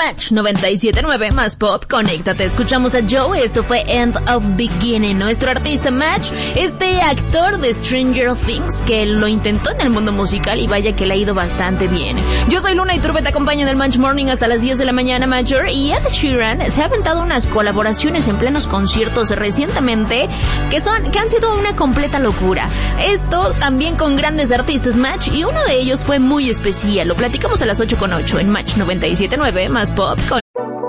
Match 97.9 más pop, conéctate. Escuchamos a Joe, esto fue End of Beginning. Nuestro artista Match, este actor de Stranger Things que lo intentó en el mundo musical y vaya que le ha ido bastante bien. Yo soy Luna y Turbe, te acompaño en el Match Morning hasta las 10 de la mañana, Major. Y Ed Sheeran se ha aventado unas colaboraciones en plenos conciertos recientemente que han sido una completa locura. Esto también con grandes artistas, Match, y uno de ellos fue muy especial. Lo platicamos a las 8:08 en Match 97.9 más pop.